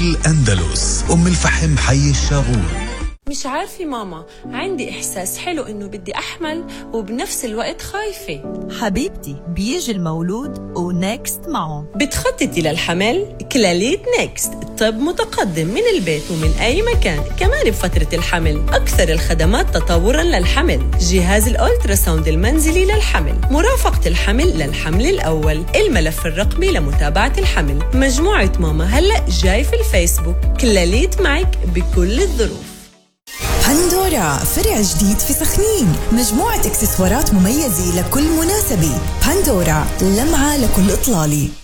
الأندلس أم الفحم حي الشاغور. مش عارفة ماما، عندي إحساس حلو إنه بدي أحمل وبنفس الوقت خايفة. حبيبتي بيجي المولود ونكست معه. بتخططي للحمل؟ كلاليت نيكست، طب متقدم من البيت ومن أي مكان، كمان بفترة الحمل. أكثر الخدمات تطوراً للحمل، جهاز الأولتراساوند المنزلي للحمل، مرافقة الحمل للحمل الأول، الملف الرقمي لمتابعة الحمل. مجموعة ماما هلأ جاي في الفيسبوك، كلاليت معك بكل الظروف. بندورا فرع جديد في سخنين، مجموعة اكسسوارات مميزة لكل مناسبة. بندورا لمعة لكل إطلالة.